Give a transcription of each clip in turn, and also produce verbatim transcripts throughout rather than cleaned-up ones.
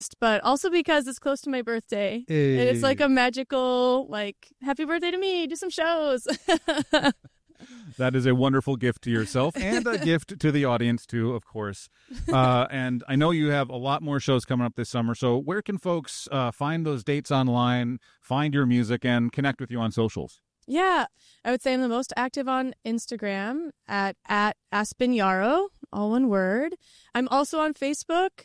but also because it's close to my birthday. Hey. And it's like a magical, like, happy birthday to me, do some shows. That is a wonderful gift to yourself and a gift to the audience, too, of course. Uh, and I know you have a lot more shows coming up this summer. So where can folks uh, find those dates online, find your music, and connect with you on socials? Yeah, I would say I'm the most active on Instagram at, at Aspen Yarrow, all one word. I'm also on Facebook,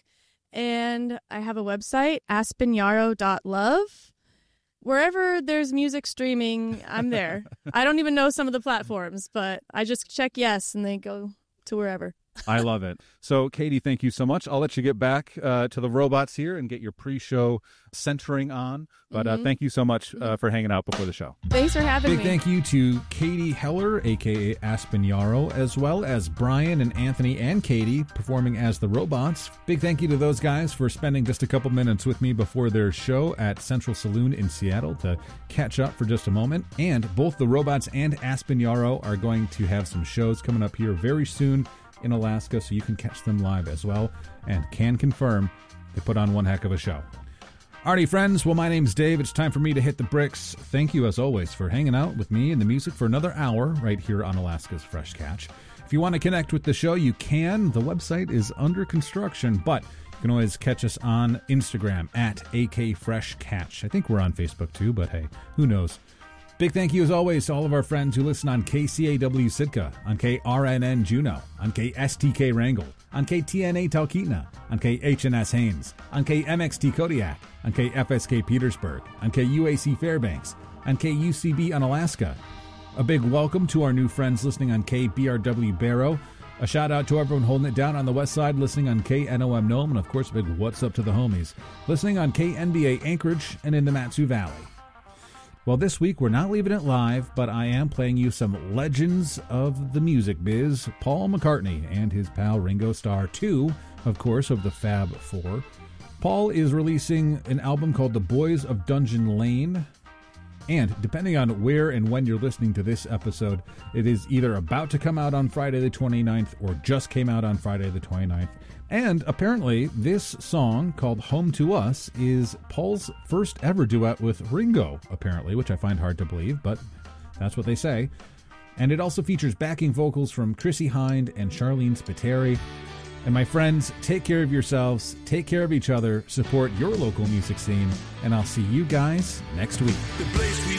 and I have a website, aspen yarrow dot love. Wherever there's music streaming, I'm there. I don't even know some of the platforms, but I just check yes, and they go to wherever. I love it. So, Katie, thank you so much. I'll let you get back uh, to the robots here and get your pre-show centering on. But mm-hmm. uh, thank you so much uh, for hanging out before the show. Thanks for having Big me. thank you to Katie Heller, a k a. Aspen Yarrow, as well as Brian and Anthony and Katie performing as the robots. Big thank you to those guys for spending just a couple minutes with me before their show at Central Saloon in Seattle to catch up for just a moment. And both the robots and Aspen Yarrow are going to have some shows coming up here very soon in Alaska, so you can catch them live as well, and can confirm they put on one heck of a show. Alrighty, friends, well, my name's Dave. It's time for me to hit the bricks. Thank you, as always, for hanging out with me and the music for another hour right here on Alaska's Fresh Catch. If you want to connect with the show, you can. The website is under construction, but you can always catch us on Instagram at A K Fresh Catch. I think we're on Facebook too, but hey, who knows? Big thank you, as always, to all of our friends who listen on K C A W Sitka, on K R N N Juneau, on K S T K Wrangell, on K T N A Talkeetna, on K H N S Haines, on K M X T Kodiak, on K F S K Petersburg, on K U A C Fairbanks, on K U C B on Alaska. A big welcome to our new friends listening on K B R W Barrow. A shout out to everyone holding it down on the west side, listening on K N O M Nome, and of course a big what's up to the homies, listening on K N B A Anchorage and in the Mat-Su Valley. Well, this week we're not leaving it live, but I am playing you some legends of the music biz. Paul McCartney and his pal Ringo Starr, two, of course, of the Fab Four. Paul is releasing an album called The Boys of Dungeon Lane. And depending on where and when you're listening to this episode, it is either about to come out on Friday the twenty-ninth or just came out on Friday the twenty-ninth. And apparently this song called Home to Us is Paul's first ever duet with Ringo, apparently, which I find hard to believe, but that's what they say. And it also features backing vocals from Chrissie Hynde and Charlene Spiteri. And my friends, take care of yourselves, take care of each other, support your local music scene, and I'll see you guys next week.